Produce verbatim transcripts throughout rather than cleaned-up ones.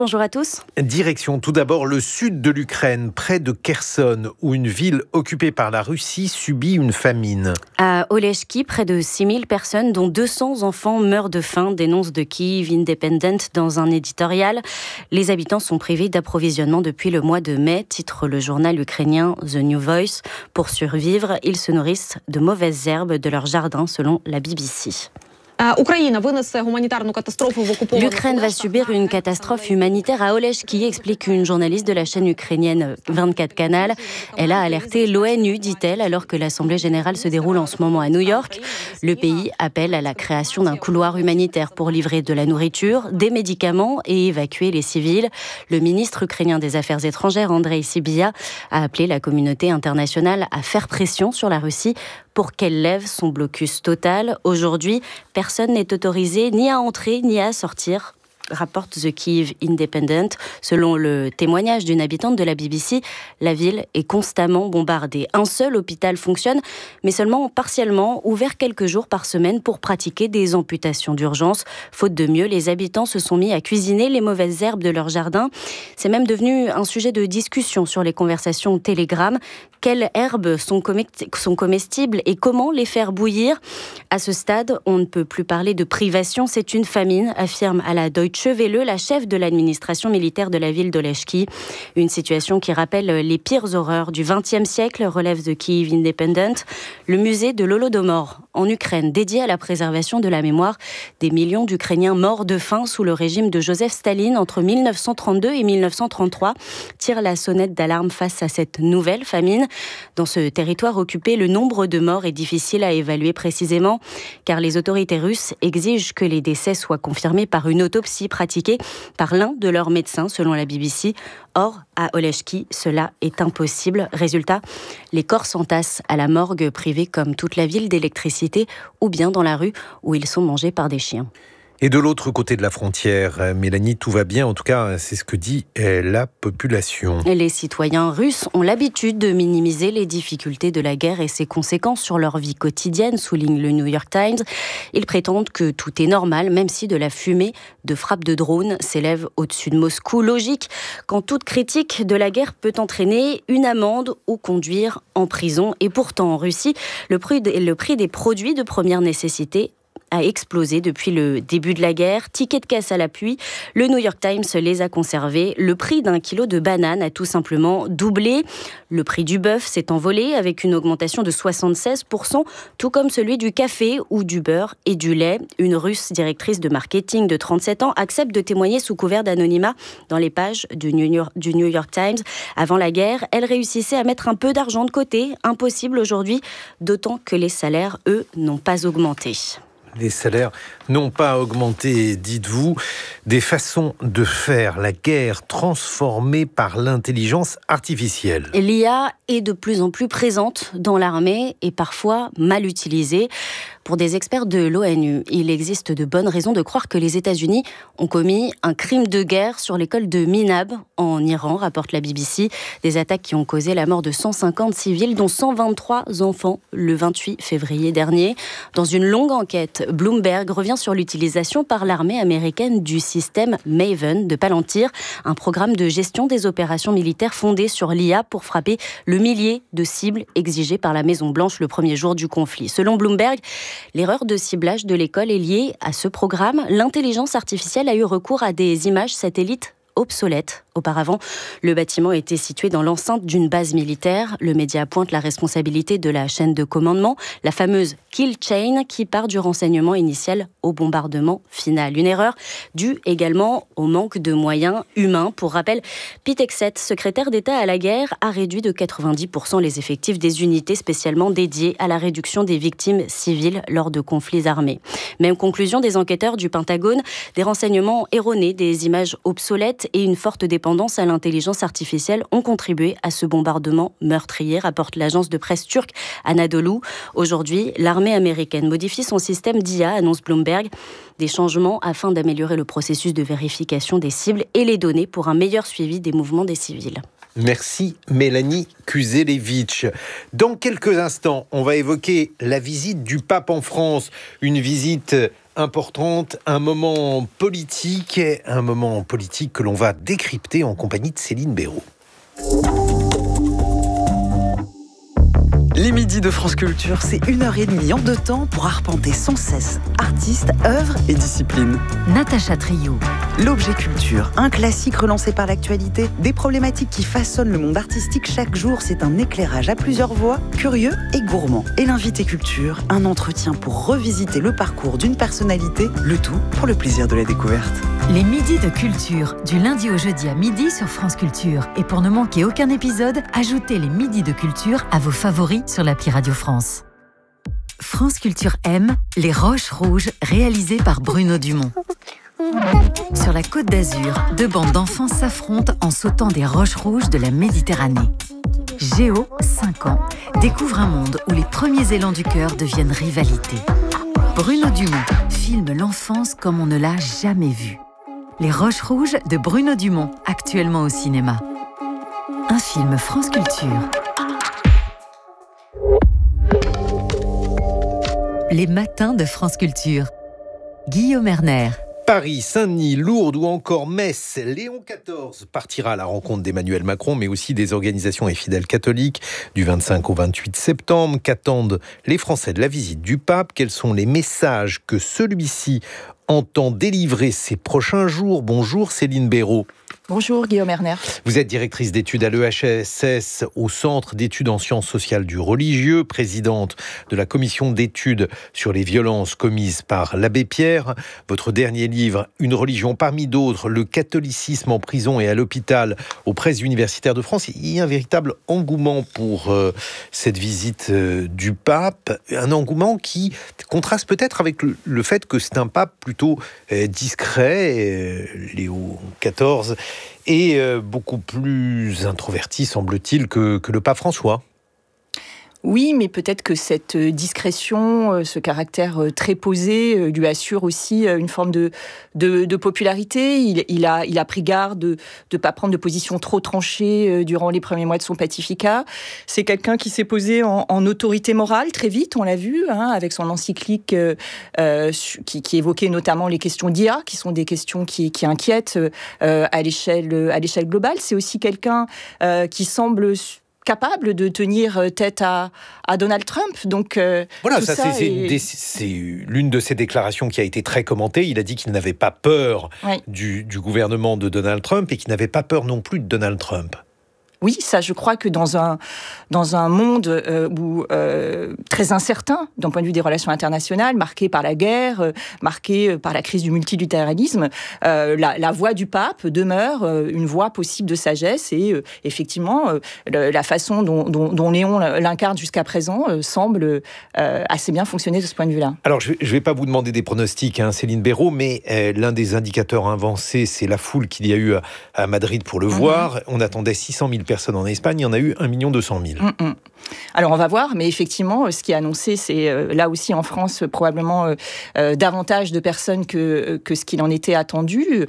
Bonjour à tous. Direction tout d'abord le sud de l'Ukraine, près de Kherson, où une ville occupée par la Russie subit une famine. À Oleshki, près de six mille personnes, dont deux cents enfants, meurent de faim, dénonce The Kyiv Independent dans un éditorial. Les habitants sont privés d'approvisionnement depuis le mois de mai, titre le journal ukrainien The New Voice. Pour survivre, ils se nourrissent de mauvaises herbes de leur jardin, selon la B B C. L'Ukraine va subir une catastrophe humanitaire à Oleshki, explique une journaliste de la chaîne ukrainienne vingt-quatre Canal. Elle a alerté l'ONU, dit-elle, alors que l'Assemblée générale se déroule en ce moment à New York. Le pays appelle à la création d'un couloir humanitaire pour livrer de la nourriture, des médicaments et évacuer les civils. Le ministre ukrainien des Affaires étrangères, Andrei Sybiha, a appelé la communauté internationale à faire pression sur la Russie pour qu'elle lève son blocus total. Aujourd'hui, personne n'est autorisé ni à entrer ni à sortir, rapporte The Kyiv Independent. Selon le témoignage d'une habitante de la B B C, la ville est constamment bombardée. Un seul hôpital fonctionne, mais seulement partiellement, ouvert quelques jours par semaine pour pratiquer des amputations d'urgence. Faute de mieux, les habitants se sont mis à cuisiner les mauvaises herbes de leur jardin. C'est même devenu un sujet de discussion sur les conversations Telegram. Quelles herbes sont comestibles et comment les faire bouillir? À ce stade, on ne peut plus parler de privation, c'est une famine, affirme à la Deutsche Welle la chef de l'administration militaire de la ville d'Oleshki. Une situation qui rappelle les pires horreurs du vingtième siècle, relève The Kyiv Independent. Le musée de l'Holodomor en Ukraine, dédié à la préservation de la mémoire des millions d'Ukrainiens morts de faim sous le régime de Joseph Staline entre mille neuf cent trente-deux et mille neuf cent trente-trois, tire la sonnette d'alarme face à cette nouvelle famine. Dans ce territoire occupé, le nombre de morts est difficile à évaluer précisément, car les autorités russes exigent que les décès soient confirmés par une autopsie pratiquée par l'un de leurs médecins, selon la B B C. Or, à Oleshki, cela est impossible. Résultat, les corps s'entassent à la morgue privée comme toute la ville d'électricité, ou bien dans la rue où ils sont mangés par des chiens. Et de l'autre côté de la frontière, Mélanie, tout va bien. En tout cas, c'est ce que dit la population. Les citoyens russes ont l'habitude de minimiser les difficultés de la guerre et ses conséquences sur leur vie quotidienne, souligne le New York Times. Ils prétendent que tout est normal, même si de la fumée de frappes de drones s'élève au-dessus de Moscou. Logique, quand toute critique de la guerre peut entraîner une amende ou conduire en prison. Et pourtant, en Russie, le prix des produits de première nécessité a explosé depuis le début de la guerre. Tickets de caisse à l'appui, le New York Times les a conservés. Le prix d'un kilo de bananes a tout simplement doublé. Le prix du bœuf s'est envolé avec une augmentation de soixante-seize pour cent, tout comme celui du café ou du beurre et du lait. Une Russe directrice de marketing de trente-sept ans accepte de témoigner sous couvert d'anonymat dans les pages du New York, du New York Times. Avant la guerre, elle réussissait à mettre un peu d'argent de côté. Impossible aujourd'hui, d'autant que les salaires, eux, n'ont pas augmenté. Les salaires n'ont pas augmenté, dites-vous. Des façons de faire la guerre transformées par l'intelligence artificielle. L'I A est de plus en plus présente dans l'armée et parfois mal utilisée. Pour des experts de l'ONU, il existe de bonnes raisons de croire que les États-Unis ont commis un crime de guerre sur l'école de Minab en Iran, rapporte la B B C. Des attaques qui ont causé la mort de cent cinquante civils, dont cent vingt-trois enfants, le vingt-huit février dernier. Dans une longue enquête, Bloomberg revient sur l'utilisation par l'armée américaine du système Maven de Palantir, un programme de gestion des opérations militaires fondé sur l'I A pour frapper le millier de cibles exigées par la Maison-Blanche le premier jour du conflit. Selon Bloomberg, l'erreur de ciblage de l'école est liée à ce programme. L'intelligence artificielle a eu recours à des images satellites obsolète. Auparavant, le bâtiment était situé dans l'enceinte d'une base militaire. Le média pointe la responsabilité de la chaîne de commandement, la fameuse kill chain qui part du renseignement initial au bombardement final. Une erreur due également au manque de moyens humains. Pour rappel, Pete Hegseth, secrétaire d'État à la guerre, a réduit de quatre-vingt-dix pour cent les effectifs des unités spécialement dédiées à la réduction des victimes civiles lors de conflits armés. Même conclusion des enquêteurs du Pentagone, des renseignements erronés, des images obsolètes et une forte dépendance à l'intelligence artificielle ont contribué à ce bombardement meurtrier, rapporte l'agence de presse turque Anadolu. Aujourd'hui, l'armée américaine modifie son système d'I A, annonce Bloomberg. Des changements afin d'améliorer le processus de vérification des cibles et les données pour un meilleur suivi des mouvements des civils. Merci Mélanie Kuzelevitch. Dans quelques instants, on va évoquer la visite du pape en France. Une visite importante, un moment politique, un moment politique que l'on va décrypter en compagnie de Céline Béraud. Les midis de France Culture, c'est une heure et demie en deux temps pour arpenter sans cesse artistes, œuvres et disciplines. Natacha Trio. L'objet culture, un classique relancé par l'actualité, des problématiques qui façonnent le monde artistique chaque jour, c'est un éclairage à plusieurs voix, curieux et gourmand. Et l'invité culture, un entretien pour revisiter le parcours d'une personnalité, le tout pour le plaisir de la découverte. Les midis de culture, du lundi au jeudi à midi sur France Culture. Et pour ne manquer aucun épisode, ajoutez les midis de culture à vos favoris sur l'appli Radio France. France Culture aime Les Roches Rouges, réalisées par Bruno Dumont. Sur la Côte d'Azur, deux bandes d'enfants s'affrontent en sautant des roches rouges de la Méditerranée. Géo, cinq ans, découvre un monde où les premiers élans du cœur deviennent rivalité. Bruno Dumont filme l'enfance comme on ne l'a jamais vue. Les Roches Rouges de Bruno Dumont, actuellement au cinéma. Un film France Culture. Les matins de France Culture. Guillaume Erner. Paris, Saint-Denis, Lourdes ou encore Metz, Léon quatorze partira à la rencontre d'Emmanuel Macron, mais aussi des organisations et fidèles catholiques du vingt-cinq au vingt-huit septembre. Qu'attendent les Français de la visite du pape? Quels sont les messages que celui-ci entend délivrer ces prochains jours? Bonjour Céline Béraud. Bonjour Guillaume Erner. Vous êtes directrice d'études à l'E H S S au Centre d'études en sciences sociales du religieux, présidente de la commission d'études sur les violences commises par l'abbé Pierre. Votre dernier livre, Une religion parmi d'autres, le catholicisme en prison et à l'hôpital aux presses universitaires de France. Il y a un véritable engouement pour euh, cette visite euh, du pape, un engouement qui contraste peut-être avec le, le fait que c'est un pape plutôt euh, discret, euh, Léo quatorze, et euh, beaucoup plus introverti, semble-t-il, que, que le pape François. Oui, mais peut-être que cette discrétion, ce caractère très posé, lui assure aussi une forme de, de, de popularité. Il, il, a, il a pris garde de ne pas prendre de position trop tranchée durant les premiers mois de son pontificat. C'est quelqu'un qui s'est posé en, en autorité morale très vite, on l'a vu, hein, avec son encyclique euh, qui, qui évoquait notamment les questions d'I A, qui sont des questions qui, qui inquiètent euh, à l'échelle, à l'échelle globale. C'est aussi quelqu'un euh, qui semble capable de tenir tête à, à Donald Trump. Donc, euh, voilà, ça, ça c'est, est... des, c'est l'une de ses déclarations qui a été très commentée. Il a dit qu'il n'avait pas peur oui. du, du gouvernement de Donald Trump et qu'il n'avait pas peur non plus de Donald Trump. Oui, ça, je crois que dans un, dans un monde euh, où, euh, très incertain d'un point de vue des relations internationales, marqué par la guerre, euh, marqué par la crise du multilatéralisme, euh, la, la voix du pape demeure euh, une voix possible de sagesse et euh, effectivement, euh, le, la façon dont, dont, dont Léon l'incarne jusqu'à présent euh, semble euh, assez bien fonctionner de ce point de vue-là. Alors, je ne vais pas vous demander des pronostics, hein, Céline Béraud, mais euh, l'un des indicateurs avancés, c'est la foule qu'il y a eu à, à Madrid pour le mm-hmm. voir. On attendait six cent mille personnes en Espagne, il y en a eu un million deux cent mille. Mm-mm. Alors on va voir, mais effectivement, ce qui est annoncé, c'est euh, là aussi en France probablement euh, euh, davantage de personnes que, que ce qu'il en était attendu,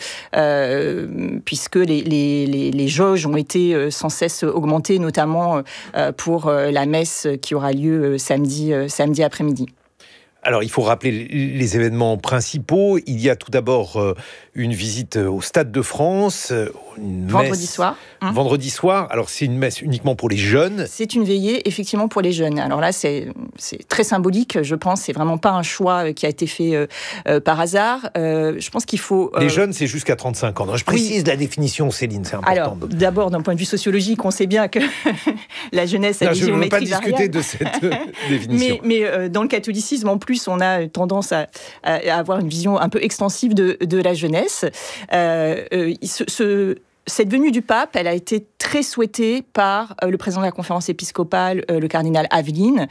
euh, puisque les, les, les, les jauges ont été euh, sans cesse augmentées, notamment euh, pour euh, la messe qui aura lieu euh, samedi, euh, samedi après-midi. Alors, il faut rappeler les événements principaux. Il y a tout d'abord euh, une visite au Stade de France. Une vendredi messe, soir. Hein. Vendredi soir. Alors, c'est une messe uniquement pour les jeunes. C'est une veillée, effectivement, pour les jeunes. Alors là, c'est, c'est très symbolique, je pense. C'est vraiment pas un choix qui a été fait euh, euh, par hasard. Euh, je pense qu'il faut... Euh... Les jeunes, c'est jusqu'à trente-cinq ans. Non, je précise oui. la définition, Céline, c'est important. Alors, d'abord, d'un point de vue sociologique, on sait bien que la jeunesse a non, des géométries variables. Je ne veux pas discuter de cette euh, définition. Mais, mais euh, dans le catholicisme, en plus, on a tendance à, à avoir une vision un peu extensive de, de la jeunesse. Euh, euh, ce, ce, cette venue du pape, elle a été très souhaitée par euh, le président de la conférence épiscopale, euh, le cardinal Aveline, qui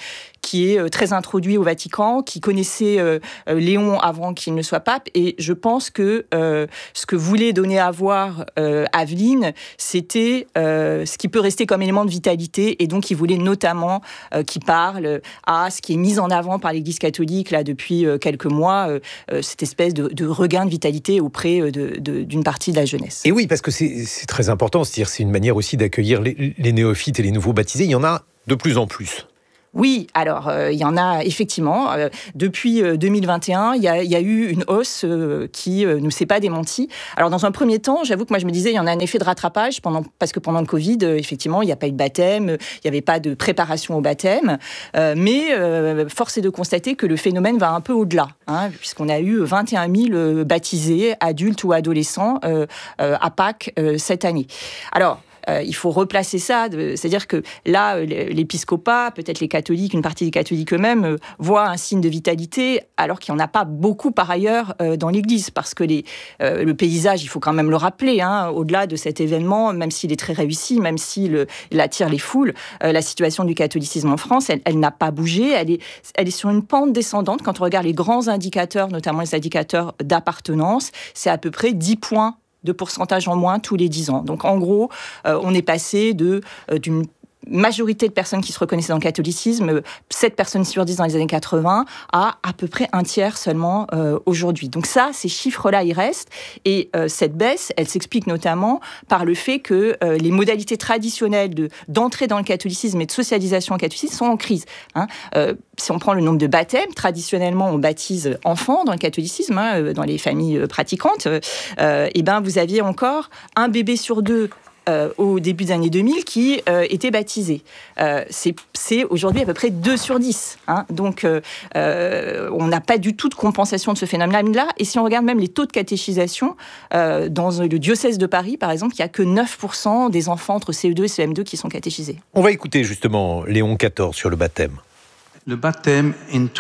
qui est très introduit au Vatican, qui connaissait euh, Léon avant qu'il ne soit pape. Et je pense que euh, ce que voulait donner à voir euh, Aveline, c'était euh, ce qui peut rester comme élément de vitalité. Et donc, il voulait notamment euh, qu'il parle à ce qui est mis en avant par l'Église catholique là depuis euh, quelques mois, euh, cette espèce de, de regain de vitalité auprès de, de, d'une partie de la jeunesse. Et oui, parce que c'est, c'est très important, c'est-à-dire c'est une manière aussi d'accueillir les, les néophytes et les nouveaux baptisés. Il y en a de plus en plus. Oui, alors euh, il y en a effectivement. Euh, depuis euh, deux mille vingt et un, il y a, y a eu une hausse euh, qui euh, ne s'est pas démentie. Alors dans un premier temps, j'avoue que moi je me disais il y en a un effet de rattrapage pendant, parce que pendant le Covid, euh, effectivement, il n'y a pas eu de baptême, il n'y avait pas de préparation au baptême. Euh, mais euh, force est de constater que le phénomène va un peu au-delà, hein, puisqu'on a eu vingt et un mille baptisés, adultes ou adolescents, euh, euh, à Pâques euh, cette année. Alors, Euh, il faut replacer ça, de, c'est-à-dire que là, l'épiscopat, peut-être les catholiques, une partie des catholiques eux-mêmes, euh, voient un signe de vitalité, alors qu'il n'y en a pas beaucoup par ailleurs euh, dans l'Église, parce que les, euh, le paysage, il faut quand même le rappeler, hein, au-delà de cet événement, même s'il est très réussi, même s'il il attire les foules, euh, la situation du catholicisme en France, elle, elle n'a pas bougé, elle est, elle est sur une pente descendante. Quand on regarde les grands indicateurs, notamment les indicateurs d'appartenance, c'est à peu près dix points de pourcentage en moins tous les dix ans. Donc en gros, euh, on est passé de, euh, d'une majorité de personnes qui se reconnaissaient dans le catholicisme, sept personnes sur dix dans les années quatre-vingts, à à peu près un tiers seulement euh, aujourd'hui. Donc ça, ces chiffres-là, ils restent. Et euh, cette baisse, elle s'explique notamment par le fait que euh, les modalités traditionnelles de, d'entrée dans le catholicisme et de socialisation au catholicisme sont en crise. Hein. Euh, si on prend le nombre de baptêmes, traditionnellement, on baptise enfants dans le catholicisme, hein, dans les familles pratiquantes. Euh, et ben, vous aviez encore un bébé sur deux Euh, au début des années deux mille, qui euh, était baptisé. Euh, c'est, c'est aujourd'hui à peu près deux sur dix. Hein. Donc, euh, euh, on n'a pas du tout de compensation de ce phénomène-là. Et si on regarde même les taux de catéchisation, euh, dans le diocèse de Paris, par exemple, il n'y a que neuf pour cent des enfants entre C E deux et C M deux qui sont catéchisés. On va écouter justement Léon quatorze sur le baptême. Le baptême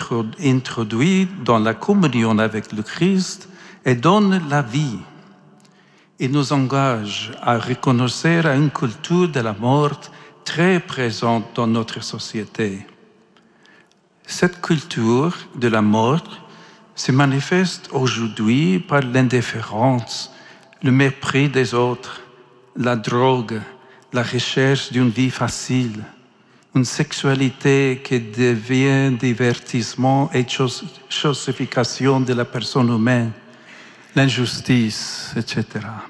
introduit dans la communion avec le Christ et donne la vie. Il nous engage à reconnaître à une culture de la mort très présente dans notre société. Cette culture de la mort se manifeste aujourd'hui par l'indifférence, le mépris des autres, la drogue, la recherche d'une vie facile, une sexualité qui devient divertissement et chosification de la personne humaine, l'injustice, et cetera.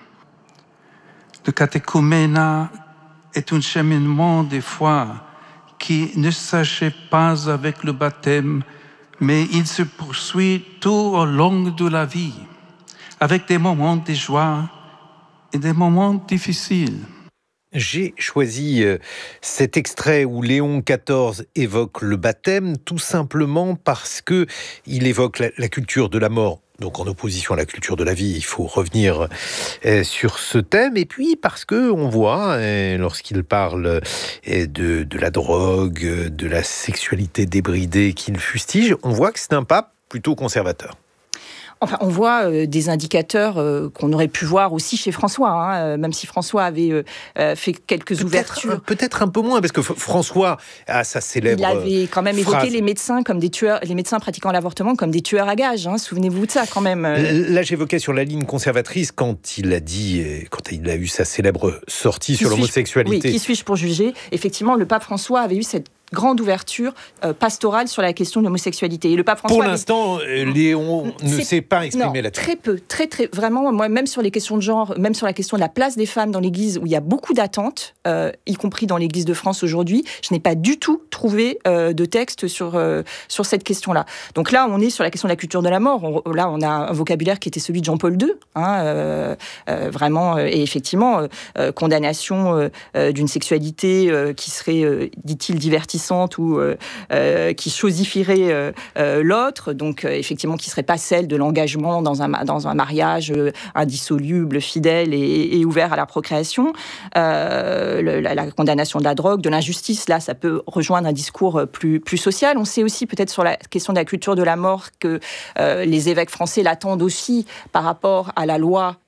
Le catéchuménat est un cheminement de foi qui ne s'achève pas avec le baptême, mais il se poursuit tout au long de la vie, avec des moments de joie et des moments difficiles. J'ai choisi cet extrait où Léon quatorze évoque le baptême, tout simplement parce que il évoque la, la culture de la mort. Donc en opposition à la culture de la vie, il faut revenir euh, sur ce thème. Et puis parce que on voit, euh, lorsqu'il parle euh, de, de la drogue, de la sexualité débridée qu'il fustige, on voit que c'est un pape plutôt conservateur. Enfin, on voit euh, des indicateurs euh, qu'on aurait pu voir aussi chez François, hein, euh, même si François avait euh, fait quelques peut-être, ouvertures. Euh, peut-être un peu moins, parce que f- François a sa célèbre Il avait quand même évoqué phrase. les médecins comme des tueurs, les médecins pratiquant l'avortement comme des tueurs à gages. Hein, souvenez-vous de ça quand même. Là, j'évoquais sur la ligne conservatrice quand il a dit, quand il a eu sa célèbre sortie qui sur l'homosexualité. Oui, qui suis-je pour juger ? Effectivement, le pape François avait eu cette grande ouverture euh, pastorale sur la question de l'homosexualité. Et le pape François Pour avait... l'instant, Léon ne C'est... s'est pas exprimé non, là-dessus. Très peu, très très, vraiment, moi, même sur les questions de genre, même sur la question de la place des femmes dans l'Église, où il y a beaucoup d'attentes, euh, y compris dans l'Église de France aujourd'hui, je n'ai pas du tout trouvé euh, de texte sur, euh, sur cette question-là. Donc là, on est sur la question de la culture de la mort. On, là, on a un vocabulaire qui était celui de Jean-Paul deux, hein, euh, euh, vraiment, euh, et effectivement, euh, condamnation euh, d'une sexualité euh, qui serait, euh, dit-il, divertissante, ou euh, euh, qui chosifierait euh, euh, l'autre, donc euh, effectivement qui ne serait pas celle de l'engagement dans un, dans un mariage euh, indissoluble, fidèle et, et ouvert à la procréation. Euh, le, la, la condamnation de la drogue, de l'injustice, là, ça peut rejoindre un discours plus, plus social. On sait aussi peut-être sur la question de la culture de la mort que euh, les évêques français l'attendent aussi par rapport à la loi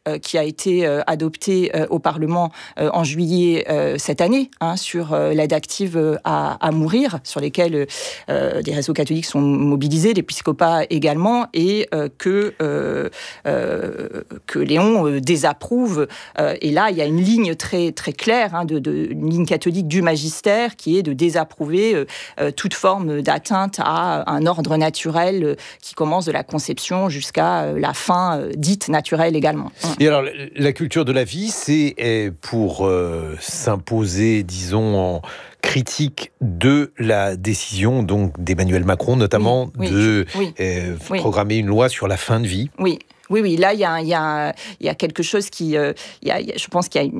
euh, qui a été euh, adopté euh, au Parlement euh, en juillet euh, cette année, hein, sur euh, l'aide active euh, à, à mourir, sur lesquels euh, des réseaux catholiques sont mobilisés, l'épiscopat également, et euh, que, euh, euh, que Léon euh, désapprouve. Euh, et là, il y a une ligne très, très claire, hein, de, de, une ligne catholique du magistère, qui est de désapprouver euh, euh, toute forme d'atteinte à un ordre naturel euh, qui commence de la conception jusqu'à euh, la fin euh, dite naturelle également. Et alors, la culture de la vie, c'est pour euh, s'imposer, disons, en critique de la décision donc d'Emmanuel Macron, notamment oui, oui, de oui, euh, oui. programmer une loi sur la fin de vie. Oui. Oui, oui, là, il y a, y, a, y a quelque chose qui... Euh, y a, y a, je pense qu'il y a une,